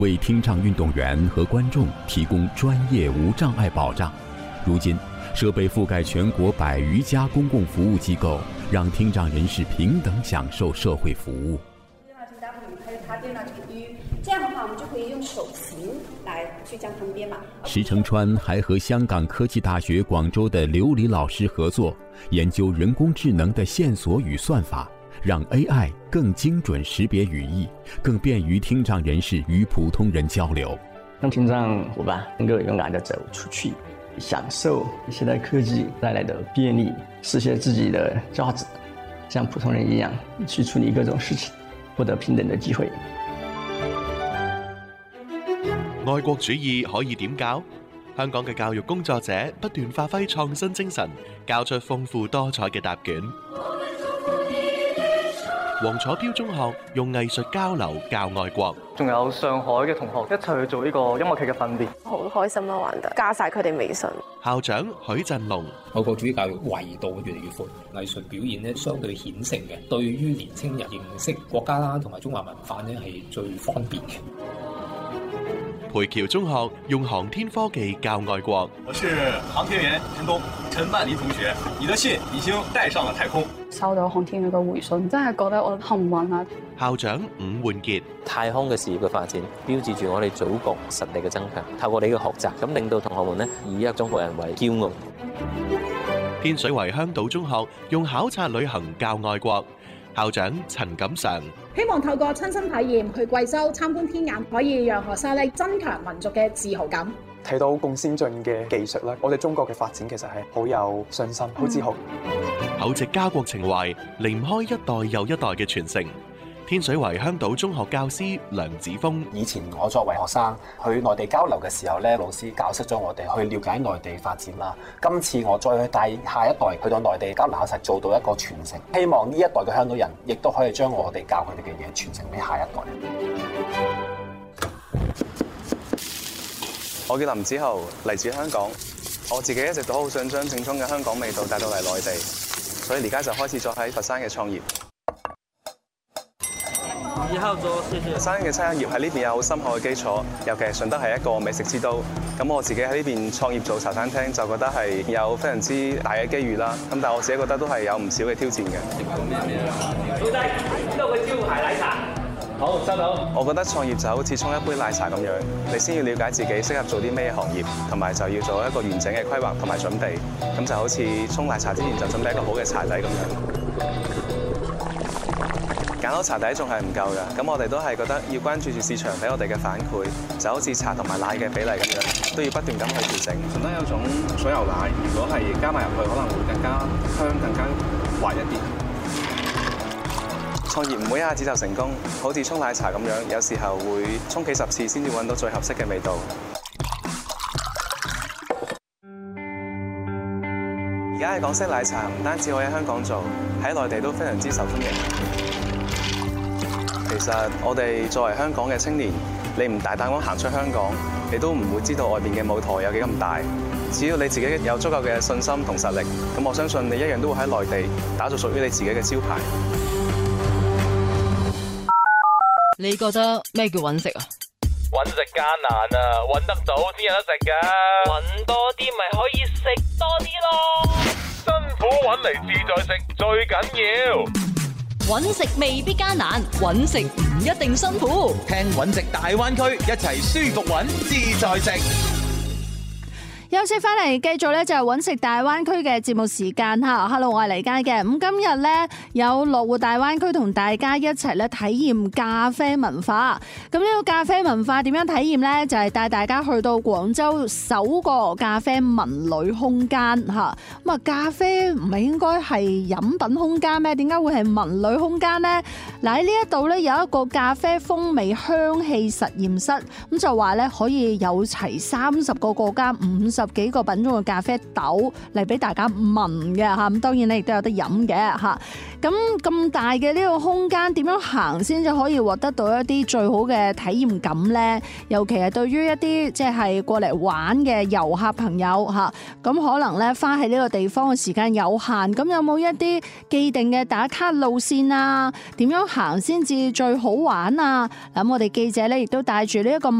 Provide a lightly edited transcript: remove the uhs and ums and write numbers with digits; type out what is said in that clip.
为听障运动员和观众提供专业无障碍保障。如今，设备覆盖全国100余家公共服务机构，让听障人士平等享受社会服务。 这样的话，我们就可以用手型来去将它们编码。 石成川还和香港科技大学广州的刘黎老师合作，研究人工智能的线索与算法，让 AI 更精准识别语义，更便于听障人士与普通人交流， 让听障伙伴能够勇敢地走出去，享受现代科技带来的便利，实现自己的价值，像普通人一样去处理各種事情，獲得平等的機會。 愛國主義可以點教？香港嘅教育工作者不斷發揮創新精神，教出豐富多彩嘅答卷。黃楚標中學用藝術交流教愛國， 仲有上海嘅同學一齊去做呢個音樂劇嘅訓練， 好開心啦！玩得加晒佢哋微信。 校長許振龍， 愛國主義教育維度越嚟越闊，藝術表現咧相對顯性嘅，對於年青人認識國家啦同埋中華文化咧係最方便嘅。 培僑中學用航天科技教愛國。 我是航天員陳曼妮同學，你的信已經帶上了太空。 收到航天員嘅回信，真係覺得我幸運啊！ 校長伍煥傑， 太空嘅事業嘅發展，標誌住我哋祖國實力嘅增強。透過你嘅學習，咁令到同學們呢以一個中國人為驕傲。 天水圍香島中學用考察旅行教愛國。校長陳錦常， 希望透過親身體驗去貴州參觀天眼，可以讓學生咧增強民族嘅自豪感。 睇到咁先進嘅技術咧，我哋中國嘅發展其實係好有信心、好自豪。 厚植家國情懷，離唔開一代又一代嘅傳承。天水圍香島中學教師梁子峰， 以前我作為學生去內地交流嘅時候咧，老師教識咗我哋去了解內地發展啦。今次我再去帶下一代去到內地交流，實做到一個傳承。希望呢一代嘅香港人亦都可以將我哋教佢哋嘅嘢傳承俾下一代。 我叫林子豪，嚟自香港。我自己一直都好想將正宗嘅香港味道帶到嚟內地，所以而家就開始咗喺佛山嘅創業。佛山嘅餐飲業喺呢邊有好深厚嘅基礎，尤其係順德係一個美食之都。咁我自己喺呢邊創業做茶餐廳，就覺得係有非常之大嘅機遇啦。咁但係我自己覺得都係有唔少嘅挑戰嘅。 老細，呢度嘅招牌奶茶。好，收到。 我覺得創業就好似沖一杯奶茶咁樣，你先要了解自己適合做啲咩行業，同埋就要做一個完整嘅規劃同埋準備。咁就好似沖奶茶之前就準備一個好嘅茶底咁樣。揀好茶底仲係唔夠㗎，咁我哋都係覺得要關注住市場俾我哋嘅反饋，就好似茶同埋奶嘅比例咁樣，都要不斷咁去調整。 順德有種水牛奶，如果係加埋入去，可能會更加香、更加滑一啲。 創業唔會一下子就成功，好似沖奶茶咁樣，有時候會沖幾十次先至揾到最合適嘅味道。而家嘅港式奶茶唔單止可以喺香港做，喺內地都非常之受歡迎。其實我哋作為香港嘅青年，你唔大膽咁行出香港，你都唔會知道外邊嘅舞台有幾咁大。只要你自己有足夠嘅信心同實力，咁我相信你一樣都會喺內地打造屬於你自己嘅招牌。 你覺得咩叫揾食啊？ 揾食艱難啊，揾得早先有得食㗎。揾多啲咪可以食多啲咯。辛苦揾嚟自在食最緊要。 揾食未必艱難，揾食唔一定辛苦。 聽揾食大灣區，一齊舒服揾，自在食。 休息翻嚟，繼續咧就係揾食大灣區嘅節目時間嚇。Hello， 我係黎佳嘅。咁今日咧有樂活大灣區同大家一齊咧體驗咖啡文化。咁呢個咖啡文化點樣體驗呢？就係帶大家去到廣州首個咖啡文旅空間嚇。咁啊，咖啡唔係應該係飲品空間咩？點解會係文旅空間呢？嗱，喺呢一度咧有一個咖啡風味香氣實驗室，咁就話咧可以有齊30個國家50 50幾個品種嘅咖啡豆嚟俾大家聞嘅嚇。咁當然咧亦都有得飲嘅嚇。咁大嘅呢個空間點樣行先至可以獲得到一啲最好嘅體驗感呢？尤其係對於一啲即係過嚟玩嘅遊客朋友嚇，咁可能咧花喺呢個地方嘅時間有限，咁有冇一啲既定嘅打卡路線啊？點樣行先至最好玩啊？咁我哋記者咧亦都帶住呢一個